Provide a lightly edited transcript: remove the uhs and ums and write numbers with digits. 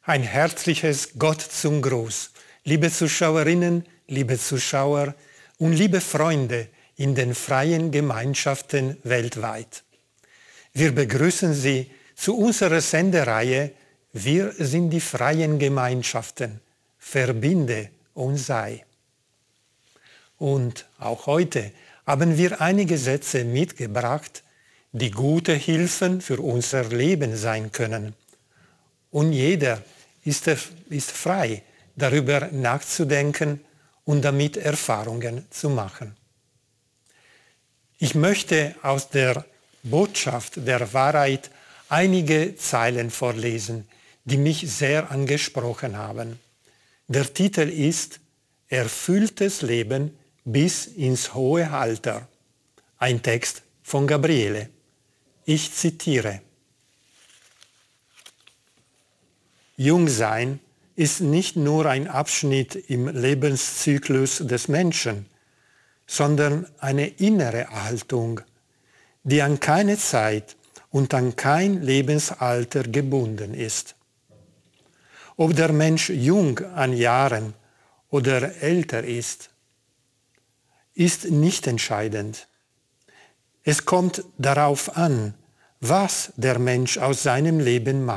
Ein herzliches Gott zum Gruß, liebe Zuschauerinnen, liebe Zuschauer und liebe Freunde in den freien Gemeinschaften weltweit. Wir begrüßen Sie zu unserer Sendereihe Wir sind die freien Gemeinschaften. Verbinde und sei. Und auch heute haben wir einige Sätze mitgebracht, die gute Hilfen für unser Leben sein können. Und jeder ist frei, darüber nachzudenken und damit Erfahrungen zu machen. Ich möchte aus der Botschaft der Wahrheit einige Zeilen vorlesen, die mich sehr angesprochen haben. Der Titel ist Erfülltes Leben bis ins hohe Alter. Ein Text von Gabriele. Ich zitiere. Jungsein ist nicht nur ein Abschnitt im Lebenszyklus des Menschen, sondern eine innere Haltung, die an keine Zeit und an kein Lebensalter gebunden ist. Ob der Mensch jung an Jahren oder älter ist nicht entscheidend. Es kommt darauf an, was der Mensch aus seinem Leben macht.